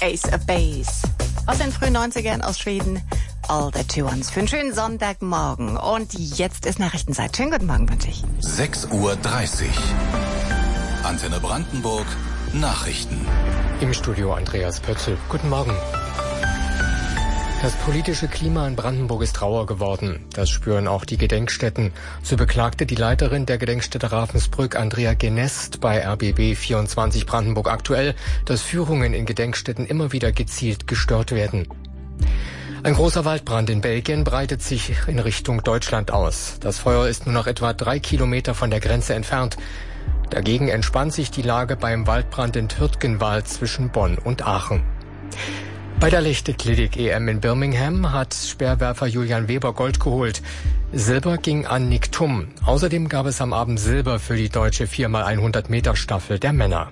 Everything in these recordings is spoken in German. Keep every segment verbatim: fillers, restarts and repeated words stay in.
Ace of Base. Aus den frühen neunzigern aus Schweden. All the Two Ones für einen schönen Sonntagmorgen. Und jetzt ist Nachrichtenzeit. Schönen guten Morgen wünsche ich. sechs Uhr dreißig. Antenne Brandenburg. Nachrichten. Im Studio Andreas Pötzl. Guten Morgen. Das politische Klima in Brandenburg ist rauer geworden. Das spüren auch die Gedenkstätten. So beklagte die Leiterin der Gedenkstätte Ravensbrück, Andrea Genest, bei R B B vierundzwanzig Brandenburg aktuell, dass Führungen in Gedenkstätten immer wieder gezielt gestört werden. Ein großer Waldbrand in Belgien breitet sich in Richtung Deutschland aus. Das Feuer ist nur noch etwa drei Kilometer von der Grenze entfernt. Dagegen entspannt sich die Lage beim Waldbrand in Türtgenwald zwischen Bonn und Aachen. Bei der Leichtathletik-E M in Birmingham hat Speerwerfer Julian Weber Gold geholt. Silber ging an Nick Thum. Außerdem gab es am Abend Silber für die deutsche vier mal hundert Meter Staffel der Männer.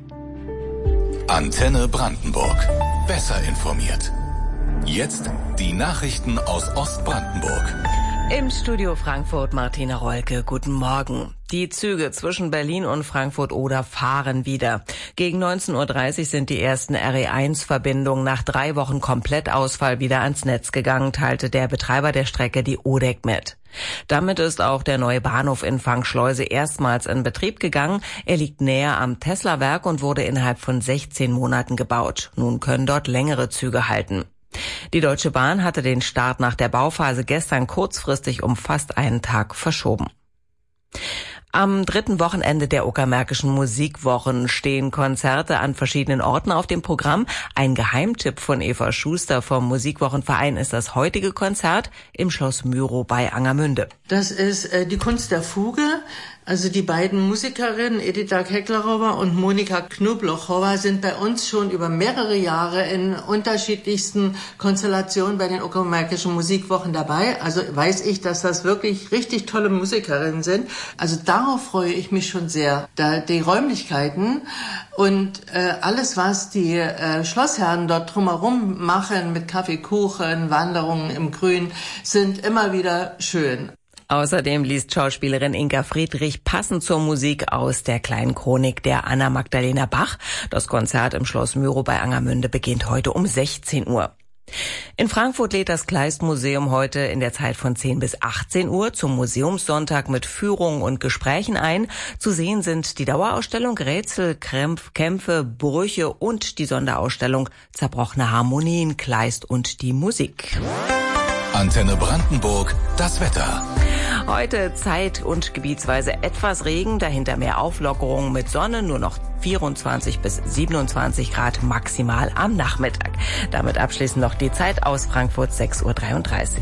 Antenne Brandenburg. Besser informiert. Jetzt die Nachrichten aus Ostbrandenburg. Im Studio Frankfurt Martina Rolke, guten Morgen. Die Züge zwischen Berlin und Frankfurt-Oder fahren wieder. Gegen neunzehn Uhr dreißig sind die ersten R E eins Verbindungen nach drei Wochen Komplettausfall wieder ans Netz gegangen, teilte der Betreiber der Strecke, die O D E C, mit. Damit ist auch der neue Bahnhof in Fangschleuse erstmals in Betrieb gegangen. Er liegt näher am Tesla-Werk und wurde innerhalb von sechzehn Monaten gebaut. Nun können dort längere Züge halten. Die Deutsche Bahn hatte den Start nach der Bauphase gestern kurzfristig um fast einen Tag verschoben. Am dritten Wochenende der Uckermärkischen Musikwochen stehen Konzerte an verschiedenen Orten auf dem Programm. Ein Geheimtipp von Eva Schuster vom Musikwochenverein ist das heutige Konzert im Schloss Myrow bei Angermünde. Das ist äh, die Kunst der Fuge. Also die beiden Musikerinnen, Edita Keklerowa und Monika Knublochowa, sind bei uns schon über mehrere Jahre in unterschiedlichsten Konstellationen bei den Uckermärkischen Musikwochen dabei. Also weiß ich, dass das wirklich richtig tolle Musikerinnen sind. Also darauf freue ich mich schon sehr. Da die Räumlichkeiten und äh, alles, was die äh, Schlossherren dort drumherum machen mit Kaffee, Kuchen, Wanderungen im Grün, sind immer wieder schön. Außerdem liest Schauspielerin Inga Friedrich passend zur Musik aus der kleinen Chronik der Anna Magdalena Bach. Das Konzert im Schloss Myrow bei Angermünde beginnt heute um sechzehn Uhr. In Frankfurt lädt das Kleist-Museum heute in der Zeit von zehn bis achtzehn Uhr zum Museumssonntag mit Führungen und Gesprächen ein. Zu sehen sind die Dauerausstellung Rätsel, Krämpf, Kämpfe, Brüche und die Sonderausstellung Zerbrochene Harmonien, Kleist und die Musik. Antenne Brandenburg, das Wetter. Heute zeit- und gebietsweise etwas Regen, dahinter mehr Auflockerung mit Sonne, nur noch vierundzwanzig bis siebenundzwanzig Grad maximal am Nachmittag. Damit abschließend noch die Zeit aus Frankfurt, sechs Uhr dreiunddreißig.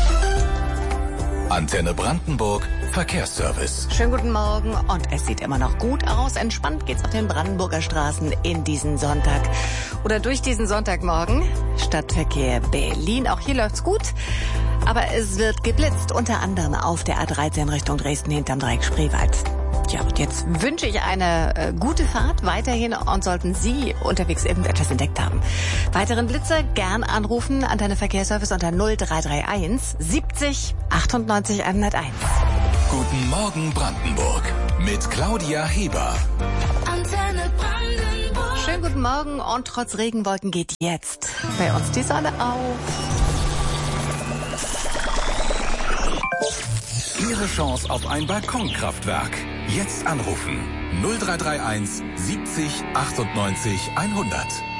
Antenne Brandenburg, Verkehrsservice. Schönen guten Morgen und es sieht immer noch gut aus. Entspannt geht's auf den Brandenburger Straßen in diesen Sonntag oder durch diesen Sonntagmorgen. Stadtverkehr Berlin, auch hier läuft's gut. Aber es wird geblitzt, unter anderem auf der A dreizehn Richtung Dresden hinterm Dreieck Spreewald. Tja, und jetzt wünsche ich eine äh, gute Fahrt weiterhin und sollten Sie unterwegs irgendetwas entdeckt haben. Weiteren Blitzer gern anrufen an deine Verkehrsservice unter null drei drei eins siebzig achtundneunzig hunderteins. Guten Morgen Brandenburg mit Claudia Heber. Antenne Brandenburg. Schönen guten Morgen und trotz Regenwolken geht jetzt bei uns die Sonne auf. Ihre Chance auf ein Balkonkraftwerk. Jetzt anrufen. null drei drei eins siebzig achtundneunzig hundert.